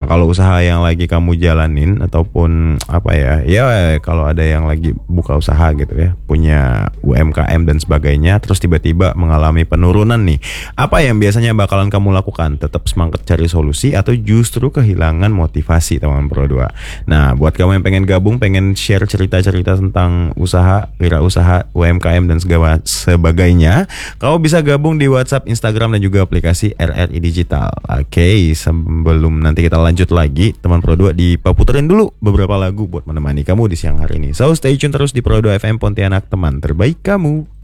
kalau usaha yang lagi kamu jalanin ataupun apa ya, ya kalau ada yang lagi buka usaha gitu ya, punya UMKM dan sebagainya, terus tiba-tiba mengalami penurunan nih, apa yang biasanya bakalan kamu lakukan? Tetap semangat cari solusi atau justru kehilangan motivasi, teman Pro 2? Nah, buat kamu yang pengen gabung, pengen share cerita-cerita tentang usaha, wirausaha, UMKM dan segala sebagainya, kamu bisa gabung di WhatsApp, Instagram dan juga aplikasi RRI Digital. Oke, sebelum nanti kita lanjut lagi, teman Pro 2 diputerin dulu beberapa lagu buat menemani kamu di siang hari ini. So stay tune terus di Pro 2 FM Pontianak, teman terbaik kamu.